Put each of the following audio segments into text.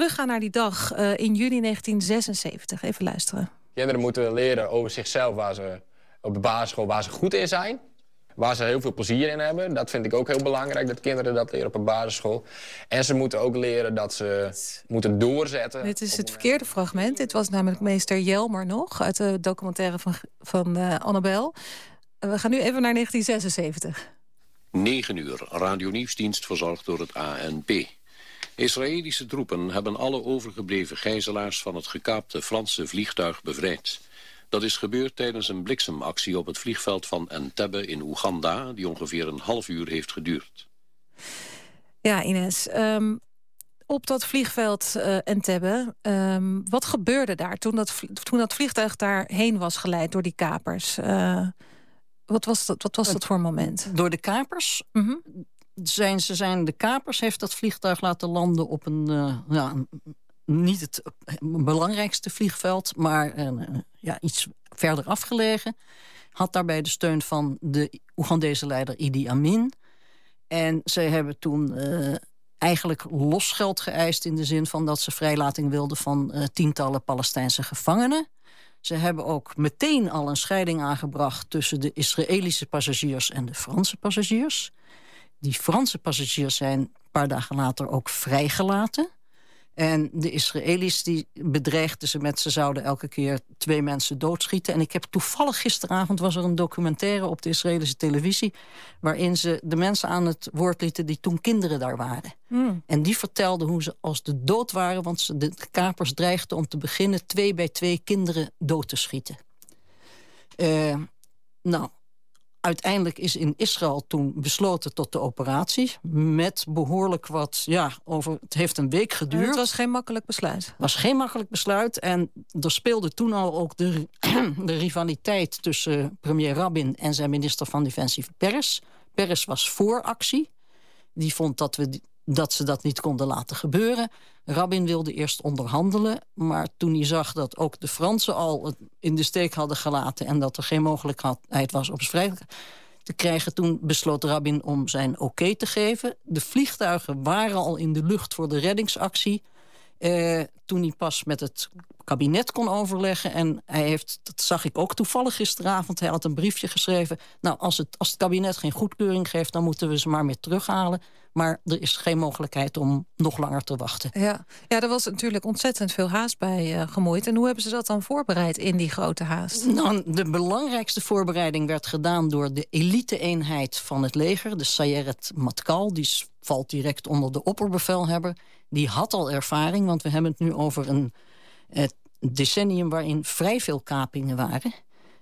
teruggaan naar die dag in juli 1976. Even luisteren. Kinderen moeten leren over zichzelf waar ze op de basisschool waar ze goed in zijn. Waar ze heel veel plezier in hebben. Dat vind ik ook heel belangrijk, dat kinderen dat leren op een basisschool. En ze moeten ook leren dat ze moeten doorzetten. Dit is het verkeerde fragment. Dit was namelijk meester Jelmer nog uit de documentaire van Annabel. We gaan nu even naar 1976. 9 uur, radionieuwsdienst verzorgd door het ANP. Israëlische troepen hebben alle overgebleven gijzelaars van het gekaapte Franse vliegtuig bevrijd. Dat is gebeurd tijdens een bliksemactie op het vliegveld van Entebbe in Oeganda, die ongeveer een half uur heeft geduurd. Ja, Ines. Op dat vliegveld Entebbe, wat gebeurde daar toen dat vliegtuig daarheen was geleid door die kapers? Wat was dat voor een moment? Door de kapers? Mm-hmm. De kapers heeft dat vliegtuig laten landen op niet het belangrijkste vliegveld, maar iets verder afgelegen. Had daarbij de steun van de Oegandese leider Idi Amin. En zij hebben toen eigenlijk losgeld geëist in de zin van dat ze vrijlating wilden van tientallen Palestijnse gevangenen. Ze hebben ook meteen al een scheiding aangebracht tussen de Israëlische passagiers en de Franse passagiers. Die Franse passagiers zijn een paar dagen later ook vrijgelaten. En de Israëli's die bedreigden ze zouden elke keer 2 mensen doodschieten. En ik heb toevallig gisteravond was er een documentaire op de Israëlische televisie waarin ze de mensen aan het woord lieten die toen kinderen daar waren. En die vertelden hoe ze als de dood waren, want de kapers dreigden om te beginnen 2 bij 2 kinderen dood te schieten. Uiteindelijk is in Israël toen besloten tot de operatie. Met behoorlijk wat, het heeft een week geduurd. Het was geen makkelijk besluit. Het was geen makkelijk besluit. En er speelde toen al ook de rivaliteit tussen premier Rabin en zijn minister van Defensie Peres. Peres was voor actie. Die vond dat ze dat niet konden laten gebeuren. Rabin wilde eerst onderhandelen, maar toen hij zag dat ook de Fransen al het in de steek hadden gelaten en dat er geen mogelijkheid was om vrij te krijgen, toen besloot Rabin om zijn oké te geven. De vliegtuigen waren al in de lucht voor de reddingsactie. Toen hij pas met het kabinet kon overleggen. En dat zag ik ook toevallig gisteravond, hij had een briefje geschreven. Nou, als het kabinet geen goedkeuring geeft, dan moeten we ze maar weer terughalen. Maar er is geen mogelijkheid om nog langer te wachten. Ja, er was natuurlijk ontzettend veel haast bij gemoeid. En hoe hebben ze dat dan voorbereid in die grote haast? Nou, de belangrijkste voorbereiding werd gedaan door de elite-eenheid van het leger. De Sayeret Matkal, die valt direct onder de opperbevelhebber. Die had al ervaring, want we hebben het nu over een decennium waarin vrij veel kapingen waren.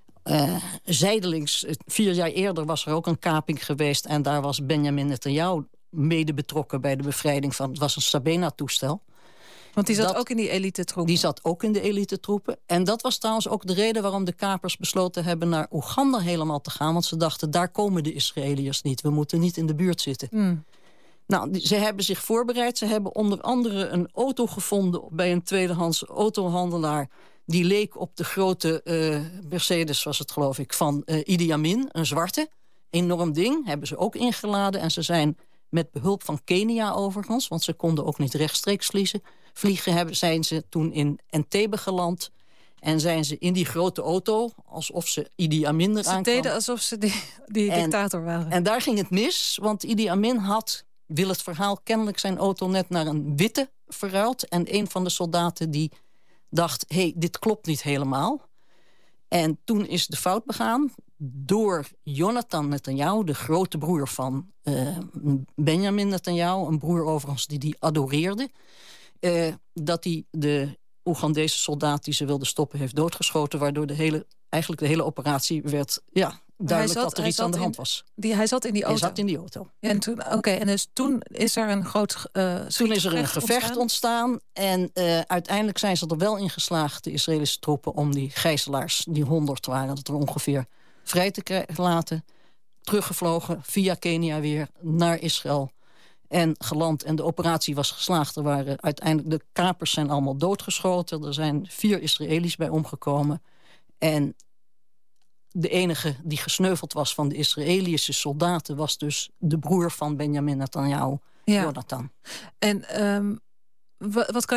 Zijdelings, 4 jaar eerder was er ook een kaping geweest en daar was Benjamin Netanyahu mede betrokken bij de bevrijding van. Het was een Sabena-toestel. Want die zat ook in die elite-troepen? Die zat ook in de elite-troepen. En dat was trouwens ook de reden waarom de kapers besloten hebben naar Oeganda helemaal te gaan. Want ze dachten, daar komen de Israëliërs niet. We moeten niet in de buurt zitten. Nou, ze hebben zich voorbereid. Ze hebben onder andere een auto gevonden bij een tweedehands autohandelaar. Die leek op de grote Mercedes, was het geloof ik, van Idi Amin. Een zwarte. Enorm ding. Hebben ze ook ingeladen. En ze zijn met behulp van Kenia overigens, want ze konden ook niet rechtstreeks vliegen, zijn ze toen in Entebbe geland. En zijn ze in die grote auto, alsof ze Idi Amin eraan Ze deden alsof ze die dictator waren. En daar ging het mis, want Idi Amin had, wil het verhaal, kennelijk zijn auto net naar een witte verruild. En een van de soldaten die dacht, dit klopt niet helemaal. En toen is de fout begaan door Jonathan Netanyahu, de grote broer van Benjamin Netanyahu, een broer overigens die adoreerde, dat hij de Oegandese soldaat die ze wilde stoppen heeft doodgeschoten, waardoor eigenlijk de hele operatie werd duidelijk dat er iets aan de hand was. Hij zat in die auto? Hij zat in die auto. En toen is er een groot toen is er een gevecht ontstaan. En uiteindelijk zijn ze er wel in geslaagd, de Israëlische troepen, om die gijzelaars, die 100 waren, dat er ongeveer vrij te laten. Teruggevlogen via Kenia weer naar Israël. En geland. En de operatie was geslaagd. Er waren uiteindelijk, de kapers zijn allemaal doodgeschoten. Er zijn 4 Israëli's bij omgekomen. En de enige die gesneuveld was van de Israëlische soldaten was dus de broer van Benjamin Netanyahu, Jonathan. En wat kan